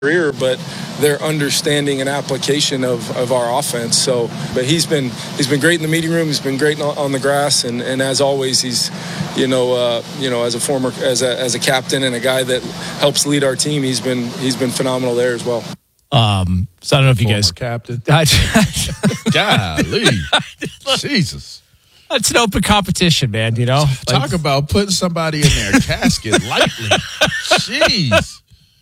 career, but their understanding and application of our offense. So, but he's been great in the meeting room. He's been great on the grass, and as always, he's as a captain and a guy that helps lead our team. He's been phenomenal there as well. So I don't know if you guys captain. Golly, Jesus. It's an open competition, man. You know, talk about putting somebody in their casket lightly. Jeez.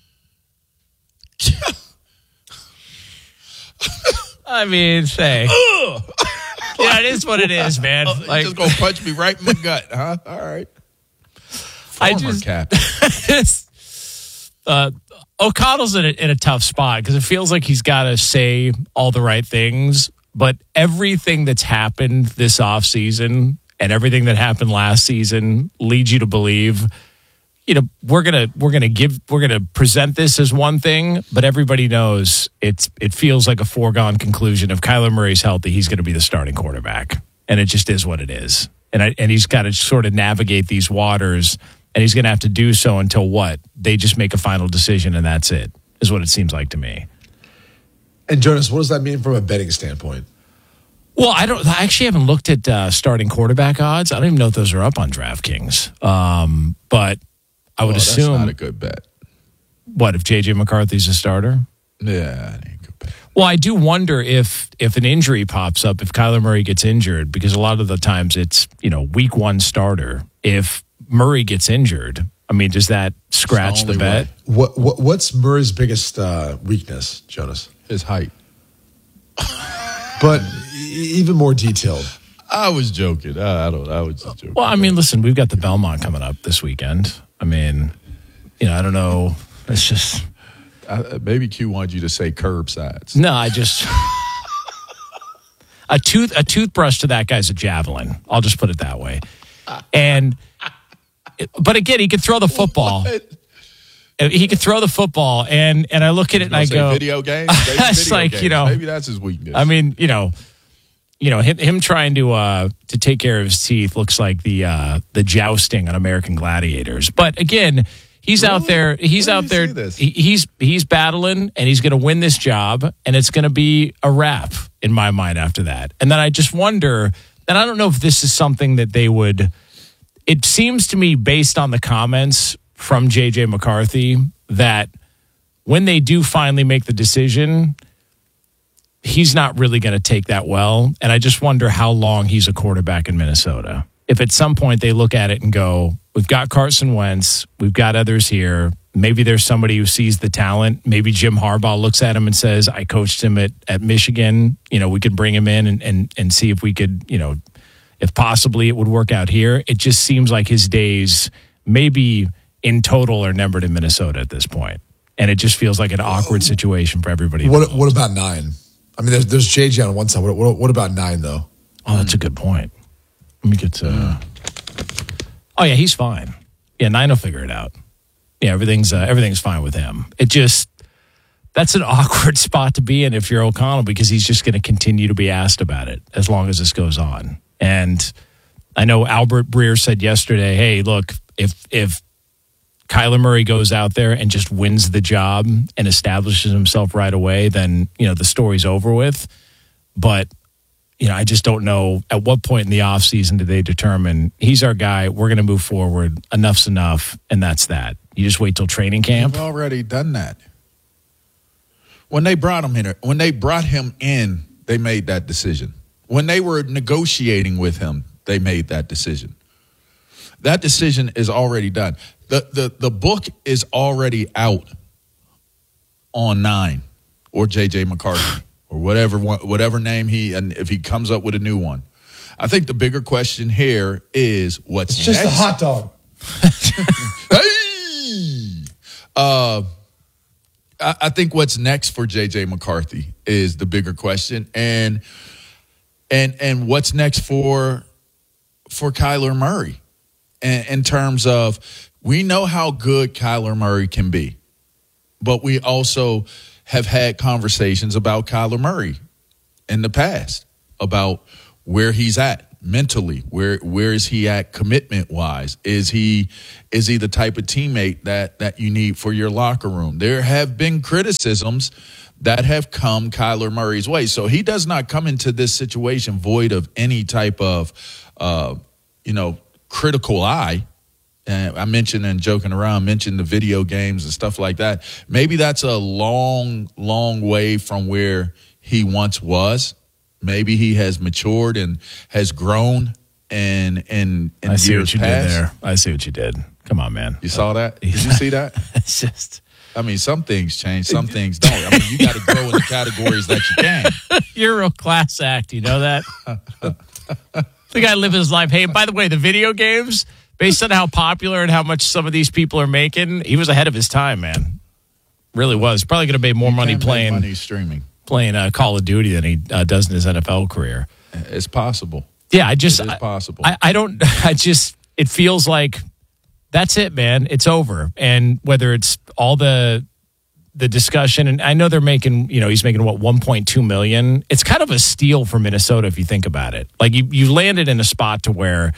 I mean, say, yeah, it is what it is, man. Like, just gonna punch me right in the gut, huh? All right. Captain. O'Connell's in a tough spot because it feels like he's got to say all the right things, but everything that's happened this offseason and everything that happened last season leads you to believe, you know, we're gonna present this as one thing, but everybody knows it feels like a foregone conclusion. If Kyler Murray's healthy, he's going to be the starting quarterback, and it just is what it is. And he's got to sort of navigate these waters, and he's going to have to do so until they just make a final decision, and that's it. Is what it seems like to me. And Jonas, what does that mean from a betting standpoint? Well, I actually haven't looked at starting quarterback odds. I don't even know if those are up on DraftKings, but I would assume that's not a good bet. What, if J.J. McCarthy's a starter? Yeah, that ain't a good bet. Well, I do wonder if an injury pops up, if Kyler Murray gets injured, because a lot of the times it's, week one starter. If Murray gets injured, I mean, does that scratch the bet? What's Murray's biggest weakness, Jonas? His height. But even more detailed. I was joking. I was just joking. Well, I mean, listen, we've got the Belmont coming up this weekend. I mean, I don't know. It's just maybe Q wanted you to say curbsides. No, I just a toothbrush to that guy's a javelin. I'll just put it that way. But again, he could throw the football. What? He could throw the football, and I look at it and I go, video games. It's like games. Maybe that's his weakness. I mean, him trying to take care of his teeth looks like the jousting on American Gladiators. But again, he's out there. He's out there. He's battling, and he's going to win this job, and it's going to be a wrap in my mind after that. And then I just wonder, and I don't know if this is something that they would. It seems to me, based on the comments from J.J. McCarthy, that when they do finally make the decision, he's not really going to take that well. And I just wonder how long he's a quarterback in Minnesota. If at some point they look at it and go, we've got Carson Wentz, we've got others here, maybe there's somebody who sees the talent. Maybe Jim Harbaugh looks at him and says, I coached him at Michigan. We could bring him in and see if we could, if possibly it would work out here. It just seems like his days maybe in total are numbered in Minnesota at this point. And it just feels like an awkward situation for everybody. What about 9? I mean, there's JJ on one side. What about 9, though? Oh, that's a good point. Let me get to... Oh, yeah, he's fine. Yeah, 9 will figure it out. Yeah, everything's fine with him. It just... That's an awkward spot to be in if you're O'Connell, because he's just going to continue to be asked about it as long as this goes on. And I know Albert Breer said yesterday, hey, look, if Kyler Murray goes out there and just wins the job and establishes himself right away, then, the story's over with. But, I just don't know at what point in the offseason do they determine he's our guy, we're going to move forward, enough's enough, and that's that. You just wait till training camp? They've already done that. When they brought him in, they made that decision. When they were negotiating with him, they made that decision. That decision is already done. The book is already out on 9 or J.J. McCarthy or whatever name and if he comes up with a new one. I think the bigger question here is what's next. It's just a hot dog. Hey! I think what's next for J.J. McCarthy is the bigger question. And what's next for Kyler Murray in terms of, we know how good Kyler Murray can be, but we also have had conversations about Kyler Murray in the past, about where he's at mentally? Where is he at commitment wise? Is he the type of teammate that you need for your locker room? There have been criticisms that have come Kyler Murray's way. So he does not come into this situation void of any type of critical eye. I mentioned and joking around, mentioned the video games and stuff like that. Maybe that's a long, long way from where he once was. Maybe he has matured and has grown in I see years what you past. did there. I see what you did. Come on, man. You saw that? Did you see that? It's just... I mean, some things change, some things don't. I mean, you got to grow in the categories that you can. You're a real class act. You know that? The guy lived his life. Hey, by the way, the video games, based on how popular and how much some of these people are making, he was ahead of his time, man. Really was. Probably going to make more money playing Call of Duty than he does in his NFL career. It's possible. Yeah, it is possible. It feels like that's it, man. It's over. And whether it's all the discussion, and I know they're making, he's making what, $1.2 million. It's kind of a steal for Minnesota if you think about it. Like you landed in a spot to where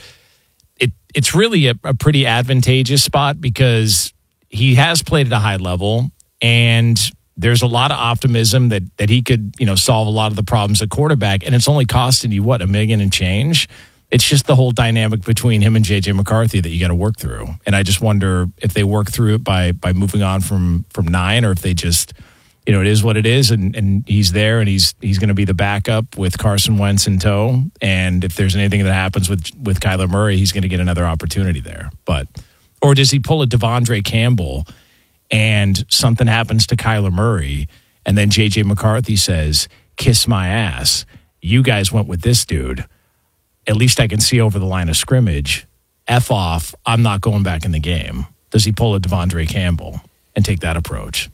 it's really a pretty advantageous spot because he has played at a high level, and there's a lot of optimism that he could, solve a lot of the problems at quarterback, and it's only costing you, $1 million and change. It's just the whole dynamic between him and J.J. McCarthy that you got to work through. And I just wonder if they work through it by moving on from 9, or if they just, it is what it is, and he's there, and he's going to be the backup with Carson Wentz in tow. And if there's anything that happens with Kyler Murray, he's going to get another opportunity there. Or does he pull a Devondre Campbell and something happens to Kyler Murray, and then J.J. McCarthy says, kiss my ass, you guys went with this dude. At least I can see over the line of scrimmage. F off, I'm not going back in the game. Does he pull a Devondre Campbell and take that approach?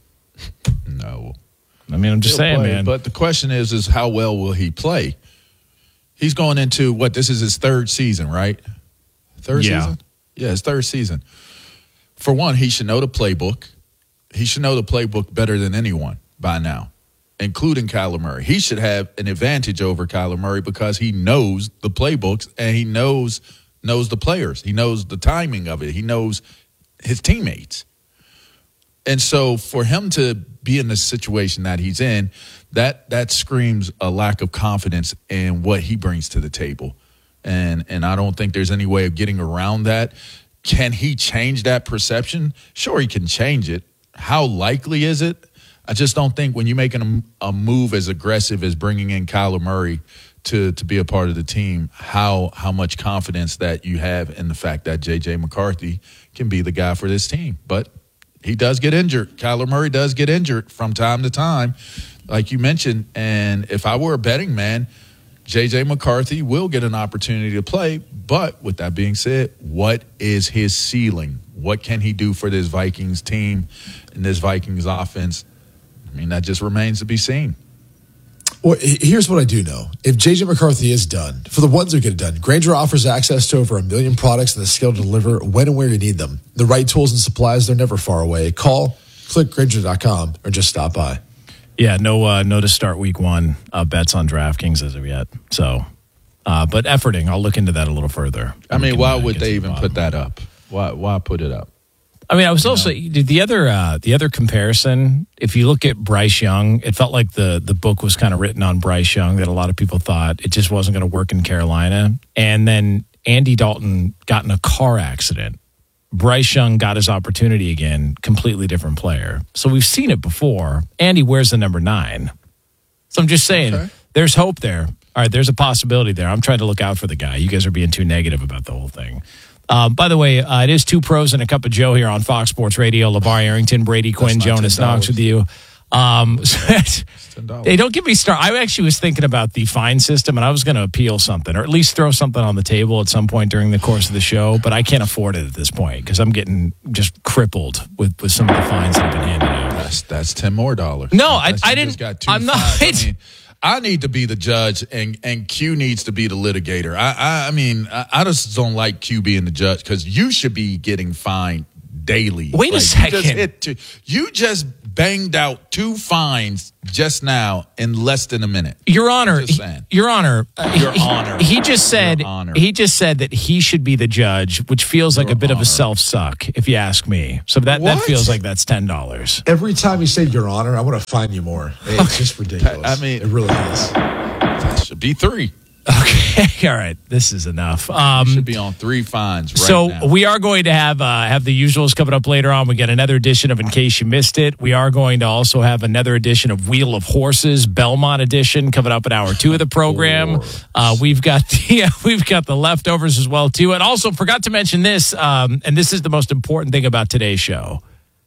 No. I mean, I'm just saying, man. But the question is how well will he play? He's going into, this is his third season, right? Third season? Yeah, his third season. For one, he should know the playbook. He should know the playbook better than anyone by now, including Kyler Murray. He should have an advantage over Kyler Murray because he knows the playbooks and he knows the players. He knows the timing of it. He knows his teammates. And so for him to be in the situation that he's in, that screams a lack of confidence in what he brings to the table. And I don't think there's any way of getting around that. Can he change that perception? Sure, he can change it. How likely is it? I just don't think when you're making a move as aggressive as bringing in Kyler Murray to be a part of the team, how much confidence that you have in the fact that J.J. McCarthy can be the guy for this team. But he does get injured. Kyler Murray does get injured from time to time, like you mentioned. And if I were a betting man, J.J. McCarthy will get an opportunity to play. But with that being said, what is his ceiling? What can he do for this Vikings team and this Vikings offense? I mean, that just remains to be seen. Well, here's what I do know. If J.J. McCarthy is done, for the ones who get it done, Grainger offers access to over 1 million products and the skill to deliver when and where you need them. The right tools and supplies, they're never far away. Call, click Grainger.com, or just stop by. Yeah, no to start week 1 bets on DraftKings as of yet. So, but efforting, I'll look into that a little further. I mean, why would they even put that up? Why put it up? I mean, I was also the other comparison. If you look at Bryce Young, it felt like the book was kind of written on Bryce Young, that a lot of people thought it just wasn't going to work in Carolina. And then Andy Dalton got in a car accident. Bryce Young got his opportunity again, completely different player. So we've seen it before. Andy wears the number 9. So I'm just saying, There's hope there. All right, there's a possibility there. I'm trying to look out for the guy. You guys are being too negative about the whole thing. By the way, it is 2 pros and a cup of Joe here on Fox Sports Radio. LeVar Arrington, Brady Quinn, Jonas Knox with you. Hey, don't get me started. I actually was thinking about the fine system, and I was going to appeal something, or at least throw something on the table at some point during the course of the show, but I can't afford it at this point because I'm getting just crippled with some of the fines that have been handed out. That's $10 more. No, I didn't. I'm not. I need to be the judge, and Q needs to be the litigator. I mean, I just don't like Q being the judge because you should be getting fined daily. Wait a second. You just banged out 2 fines just now in less than a minute. Your Honor, Your Honor, he just said that he should be the judge, which feels like a bit of a self-suck, if you ask me. So that feels like that's $10. Every time you say Your Honor, I want to fine you more. It's just ridiculous. I mean, it really is. That should be 3. Okay, all right. This is enough. You should be on 3 fines right now. So we are going to have the usuals coming up later on. We get another edition of In Case You Missed It. We are going to also have another edition of Wheel of Horses, Belmont edition, coming up at hour 2 of the program. We've got the leftovers as well too. And also forgot to mention this, and this is the most important thing about today's show.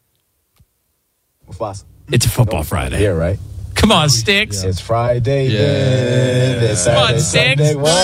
It's a football Friday. Yeah, right. Come on, Sticks. It's Friday. Yeah. It's Saturday, Come on, Sticks. Sunday.